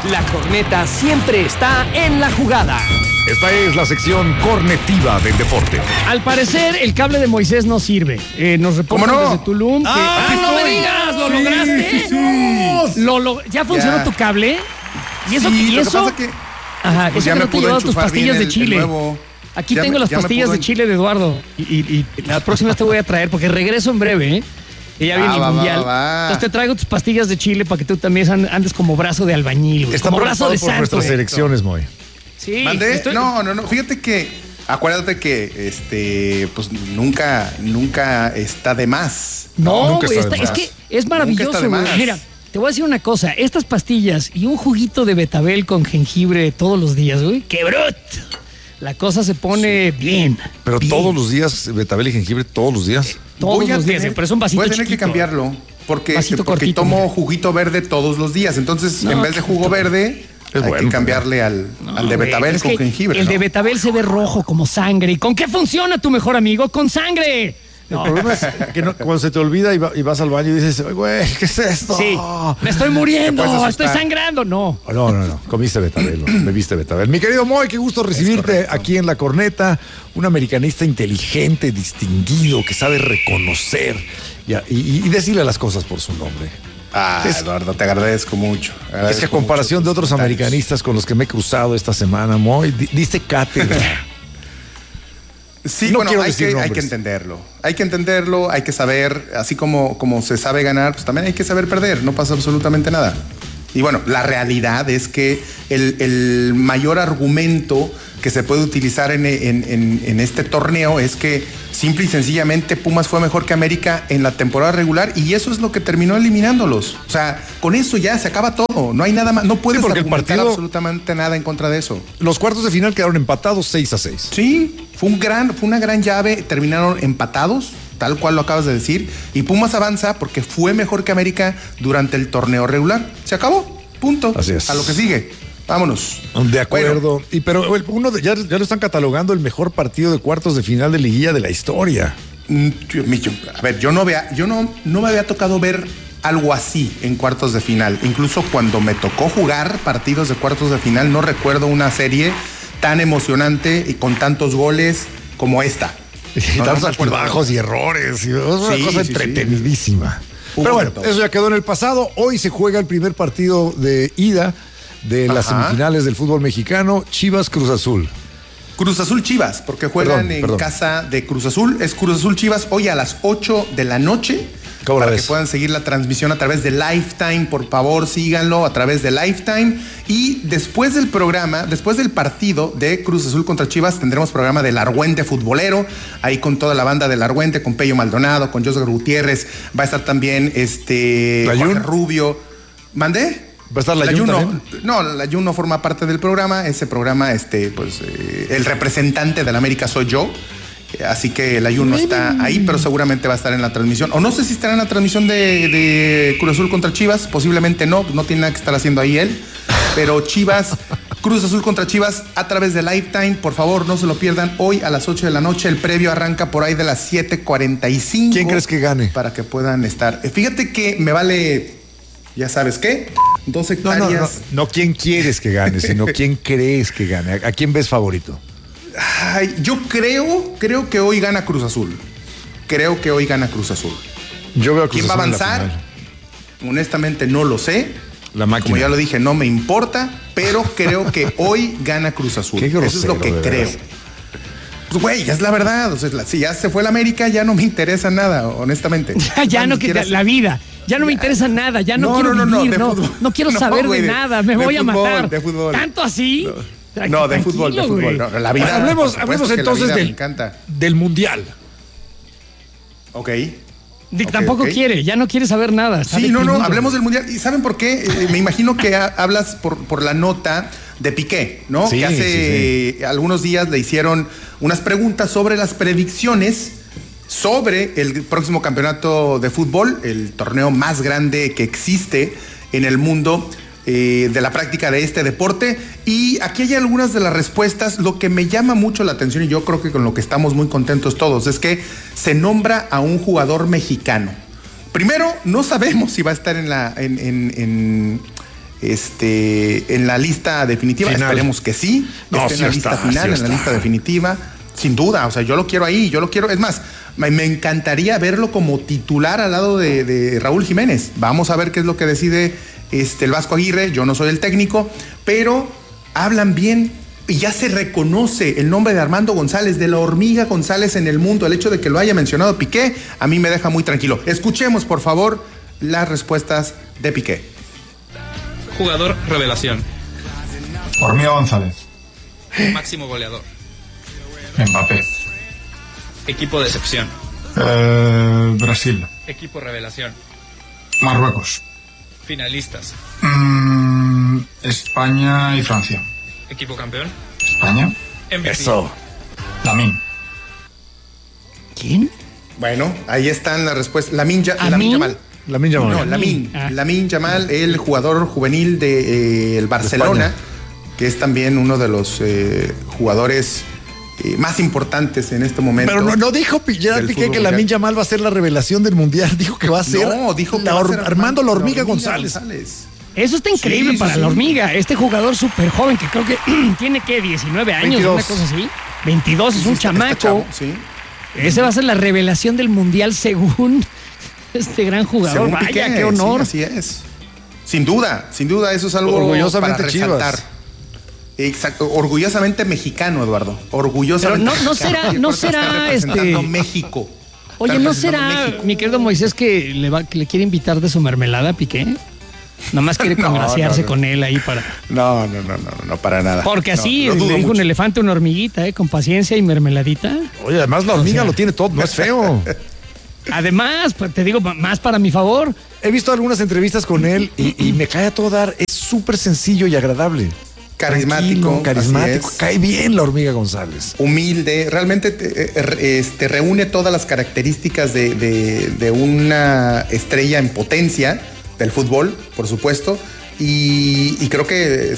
La corneta siempre está en la jugada. Esta es la sección cornetiva del deporte. Al parecer, el cable de Moisés no sirve. Nos reportan ¿Cómo no? desde Tulum. ¡No me digas! ¿Lo lograste? Sí. ¿Ya funcionó tu cable? ¿Y eso? Sí, ¿y eso? lo que pasa Ajá, pues eso ya que me no te pudo llevas tus enchufar pastillas bien de chile. el nuevo. Aquí Ya tengo me- las ya me pastillas pudo de chile de Eduardo. Y la próxima vez te voy a traer porque regreso en breve, ¿eh? Y ya viene el va, mundial. va. Entonces te traigo tus pastillas de chile para que tú también andes como brazo de albañil, güey. Está Como brazo de preocupado por santo. nuestras güey. elecciones, Moy. Sí. ¿Mandé? No. Fíjate que, acuérdate que, pues nunca está de más. No, nunca güey, está de es más. que es maravilloso, Nunca está de güey. más. Mira, te voy a decir una cosa. Estas pastillas y un juguito de betabel con jengibre todos los días, güey. ¡Qué brut! La cosa se pone bien. Pero bien. todos los días, betabel y jengibre, todos los días. Todos Voy a los días, tener- pero es un vasito Voy a tener que chiquito. cambiarlo. Porque Vasito cortito, tomo mira. juguito verde todos los días. Entonces, No, en vez de jugo verde, Es hay bueno, que cambiarle al de betabel Es con que jengibre. El ¿no? de betabel se ve rojo como sangre. ¿Y con qué funciona tu mejor amigo? ¡Con sangre! El problema es que cuando se te olvida y vas al baño y dices, güey, ¿qué es esto? Sí, me estoy Te muriendo, puedes estoy asustar. sangrando. No. No. Comiste betabel, ¿no? Bebiste betabel. Mi querido Moy, qué gusto recibirte correcto. aquí en La Corneta. Un americanista inteligente, distinguido, que sabe reconocer y decirle las cosas por su nombre. Eduardo, te agradezco mucho. Es que a Agradezco comparación mucho de tus otros comentarios. americanistas con los que me he cruzado esta semana, Moy, diste cátedra. Sí, No bueno, quiero hay decir que nombres. entenderlo. Hay que entenderlo, hay que saber, así como se sabe ganar, pues también hay que saber perder. No pasa absolutamente nada. Y bueno, la realidad es que el mayor argumento que se puede utilizar en este torneo es que simple y sencillamente Pumas fue mejor que América en la temporada regular y eso es lo que terminó eliminándolos. O sea, con eso ya se acaba todo. No hay nada más. No puedes porque el argumentar partido- absolutamente nada en contra de eso. Los cuartos de final quedaron empatados 6-6. Sí, fue una gran llave, terminaron empatados, tal cual lo acabas de decir, y Pumas avanza porque fue mejor que América durante el torneo regular. Se acabó, punto. Así es. A lo que sigue. Vámonos. De acuerdo. Bueno, Pero ya lo están catalogando el mejor partido de cuartos de final de liguilla de la historia. a ver, yo no me había tocado ver algo así en cuartos de final. Incluso cuando me tocó jugar partidos de cuartos de final, no recuerdo una serie tan emocionante y con tantos goles como esta. Y No, tantos no recuerdo. altibajos y errores. Es una Sí, cosa sí, sí. entretenidísima. Hubo Pero bueno, de todo. eso ya quedó en el pasado. Hoy se juega el primer partido de ida de las Ajá. semifinales del fútbol mexicano, Chivas Cruz Azul. Cruz Azul Chivas, porque juegan Perdón. en casa de Cruz Azul. Es Cruz Azul Chivas hoy a las 8 de la noche. ¿Cómo la Para que ves? puedan seguir la transmisión a través de Lifetime, por favor, síganlo a través de Lifetime. Y después del programa, después del partido de Cruz Azul contra Chivas, tendremos programa del Argüente Futbolero, ahí con toda la banda del Argüente, con Pello Maldonado, con José Gutiérrez. Va a estar también ¿La Jorge Jun? Rubio. ¿Mandé? ¿Va a estar la Jun también? La Jun no forma parte del programa. Ese programa, el representante de la América soy yo. Así que el Jun no está ahí, pero seguramente va a estar en la transmisión. O no sé si estará en la transmisión de Cruz Azul contra Chivas. Posiblemente no tiene nada que estar haciendo ahí él. Pero Chivas, Cruz Azul contra Chivas a través de Lifetime. Por favor, no se lo pierdan. Hoy a las 8 de la noche. El previo arranca por ahí de las 7:45. ¿Quién crees que gane? Para que puedan estar. Fíjate que me vale, ya sabes qué, 2 hectáreas. No quién quieres que gane, sino quién crees que gane. ¿A quién ves favorito? Ay, yo creo que hoy gana Cruz Azul. Creo que hoy gana Cruz Azul. Yo veo a Cruz ¿Quién va a Azul en la avanzar? final. Honestamente no lo sé. La máquina. Como ya lo dije, no me importa, pero creo que hoy gana Cruz Azul. Qué grosero, eso es lo que de creo. veras. Pues güey, ya es la verdad. O sea, si ya se fue la América, ya no me interesa nada, honestamente. Ya no Ni siquiera- la vida. Ya no me interesa nada, ya no quiero vivir, de fútbol. no quiero No, saber güey, de nada, me voy a fútbol, matar. de fútbol. ¿Tanto así? No, de fútbol, Tranquilo, güey. No, la vida. Hablemos por supuesto que la entonces vida me del, encanta. del Mundial. Ok. Dick Ok, tampoco ok. quiere, ya no quiere saber nada. está Sí, no, deprimido. hablemos del Mundial. ¿Y saben por qué? Me imagino que hablas por la nota de Piqué, ¿no? Sí, que hace algunos días le hicieron unas preguntas sobre las predicciones sobre el próximo campeonato de fútbol, el torneo más grande que existe en el mundo de la práctica de este deporte. Y aquí hay algunas de las respuestas. Lo que me llama mucho la atención, y yo creo que con lo que estamos muy contentos todos, es que se nombra a un jugador mexicano. Primero, no sabemos si va a estar en en la lista definitiva. Final. Esperemos que sí. No, esté sí en la está, lista final, sí en la está. lista definitiva. Sin duda, o sea, yo lo quiero ahí, es más, me encantaría verlo como titular al lado de Raúl Jiménez. Vamos a ver qué es lo que decide el Vasco Aguirre. Yo no soy el técnico, pero hablan bien y ya se reconoce el nombre de Armando González, de la hormiga González en el mundo. El hecho de que lo haya mencionado Piqué a mí me deja muy tranquilo. Escuchemos, por favor, las respuestas de Piqué. Jugador revelación. Hormiga González. Máximo goleador. Mbappé. Equipo de excepción. Brasil. Equipo revelación. Marruecos. Finalistas. España y Francia. Equipo campeón. España. MVP. Eso. Lamine. ¿Quién? Bueno, ahí están las respuestas. Lamine ¿Amin? Yamal. Lamine Yamal. No, Lamine. Ah. Lamine Yamal, el jugador juvenil de el Barcelona, que es también uno de los jugadores más importantes en este momento. Pero no dijo Gerard del Piqué fútbol que mundial. Lamine Yamal va a ser la revelación del mundial. Dijo que va a ser No, dijo que va a ser Armando la hormiga González. Eso está increíble Sí, sí, para sí. la hormiga. Este jugador súper joven que creo que tiene que 19 años, 22. una cosa así. 22, es un Está chamaco. chavo, sí. Ese va a ser la revelación del mundial según este gran jugador. Según Vaya, Piqué, qué honor. Sí, así es. Sin duda, eso es algo Orgullosamente para resaltar. Chivas. Exacto, orgullosamente mexicano, Eduardo. Orgullosamente Pero no será- mexicano. no Porque está será, representando México. Oye, Está ¿no representando será, México. mi querido Moisés, que le quiere invitar de su mermelada a Piqué? Nada más quiere No, congraciarse no. con él ahí para... No, para nada. Porque así No, lo le dudo dijo un mucho. elefante a una hormiguita, con paciencia y mermeladita. Oye, además la hormiga O sea, lo tiene todo, no es feo. Además, pues, te digo, más para mi favor. He visto algunas entrevistas con él y me cae a todo dar. Es súper sencillo y agradable. Carismático, Tranquilo, carismático. así es. Cae bien la hormiga González. Humilde, realmente reúne todas las características de una estrella en potencia del fútbol, por supuesto, y creo que